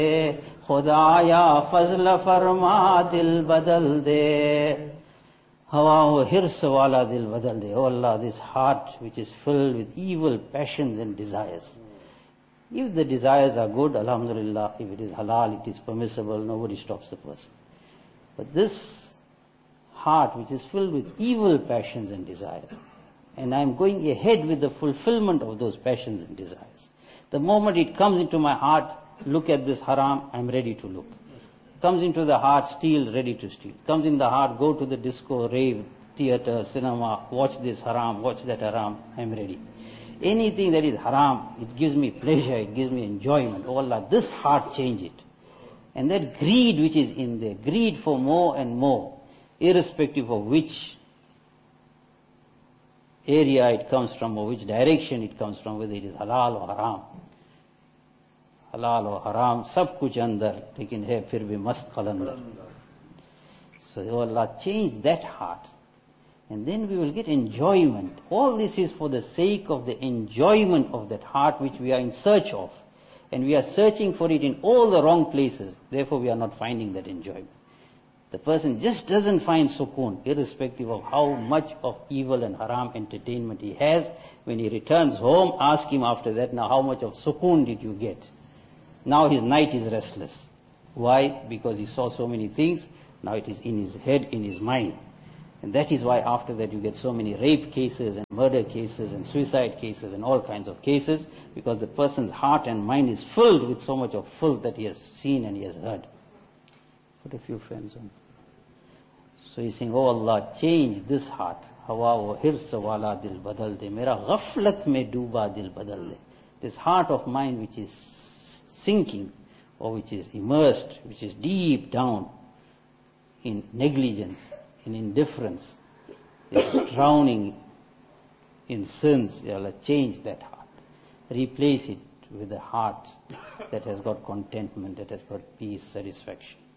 खुदाया फजल फरमा dil badal de. Hawa hirs wala dil badal de. Oh Allah, this heart which is filled with evil passions and desires. If the desires are good, alhamdulillah, if it is halal, it is permissible, nobody stops the person. But this heart which is filled with evil passions and desires, and I am going ahead with the fulfillment of those passions and desires. The moment it comes into my heart, look at this haram, I am ready to look. Comes into the heart, steal, ready to steal. Comes in the heart, go to the disco, rave, theater, cinema, watch this haram, watch that haram, I am ready. Anything that is haram, it gives me pleasure, it gives me enjoyment. Oh Allah, this heart change it. And that greed which is in there, greed for more and more, irrespective of which area it comes from or which direction it comes from, whether it is halal or haram. Halal or haram, sab kuch andar, lekin hai fir bhi mast qalandar. So, oh Allah, change that heart. And then we will get enjoyment. All this is for the sake of the enjoyment of that heart which we are in search of. And we are searching for it in all the wrong places. Therefore we are not finding that enjoyment. The person just doesn't find sukoon, irrespective of how much of evil and haram entertainment he has. When he returns home, ask him after that, now how much of sukoon did you get? Now his night is restless. Why? Because he saw so many things. Now it is in his head, in his mind. And that is why after that you get so many rape cases and murder cases and suicide cases and all kinds of cases, because the person's heart and mind is filled with so much of filth that he has seen and he has heard. Put a few friends on. So he's saying, oh Allah, change this heart. Hawa wa hirs wala dil badal de. Mera ghaflat mein dooba dil badal de. This heart of mine which is sinking or which is immersed, which is deep down in negligence, in indifference, is drowning in sins. Ya Allah, change that heart. Replace it with a heart that has got contentment, that has got peace, satisfaction.